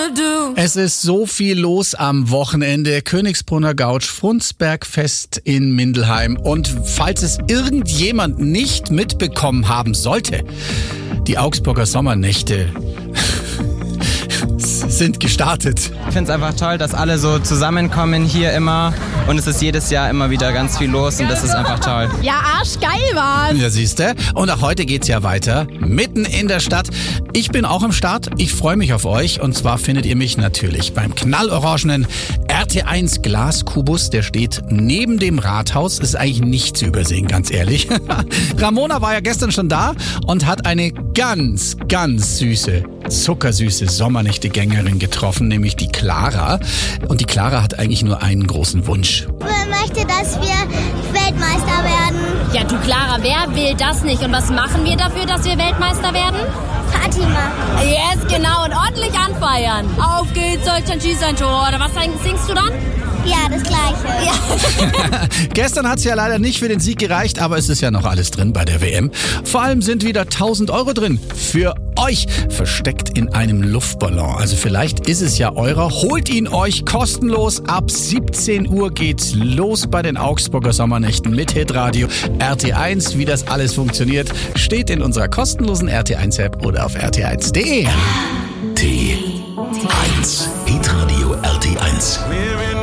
do. Es ist so viel los am Wochenende. Königsbrunner Gauch, Frundsbergfest in Mindelheim. Und falls es irgendjemand nicht mitbekommen haben sollte, die Augsburger Sommernächte sind gestartet. Ich finde es einfach toll, dass alle so zusammenkommen hier immer und es ist jedes Jahr immer wieder ganz viel los und das ist einfach toll. Ja, arschgeil war's. Ja, siehste. Und auch heute geht's ja weiter, mitten in der Stadt. Ich bin auch im Start. Ich freue mich auf euch. Und zwar findet ihr mich natürlich beim knallorangenen RT1 Glaskubus. Der steht neben dem Rathaus. Ist eigentlich nicht zu übersehen, ganz ehrlich. Ramona war ja gestern schon da und hat eine ganz, ganz süße, zuckersüße Sommernächte-Gängerin getroffen, nämlich die Clara. Und die Clara hat eigentlich nur einen großen Wunsch. Ich möchte, dass wir Weltmeister werden. Ja, du Clara, wer will das nicht? Und was machen wir dafür, dass wir Weltmeister werden? Party machen. Yes, genau, und ordentlich anfeiern. Auf geht's, Deutschland schießt ein Tor. Oder was singst du dann? Ja, das Gleiche. Ja. Gestern hat's ja leider nicht für den Sieg gereicht, aber es ist ja noch alles drin bei der WM. Vor allem sind wieder 1.000 Euro drin. Für euch, versteckt in einem Luftballon. Also vielleicht ist es ja eurer. Holt ihn euch kostenlos. Ab 17 Uhr geht's los bei den Augsburger Sommernächten mit Hitradio. RT1, wie das alles funktioniert, steht in unserer kostenlosen RT1-App oder auf rt1.de. T1 Hitradio RT1.